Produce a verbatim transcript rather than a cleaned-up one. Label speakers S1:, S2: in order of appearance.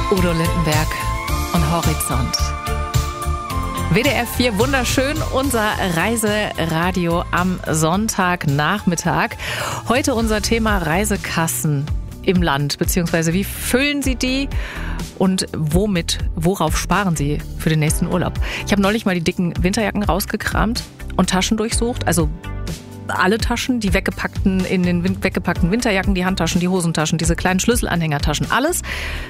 S1: Udo Lindenberg und Horizont. W D R vier, wunderschön, unser Reiseradio am Sonntagnachmittag. Heute unser Thema Reisekassen im Land, beziehungsweise wie füllen Sie die und womit, worauf sparen Sie für den nächsten Urlaub? Ich habe neulich mal die dicken Winterjacken rausgekramt und Taschen durchsucht, also alle Taschen, die weggepackten, in den weggepackten Winterjacken, die Handtaschen, die Hosentaschen, diese kleinen Schlüsselanhängertaschen, alles.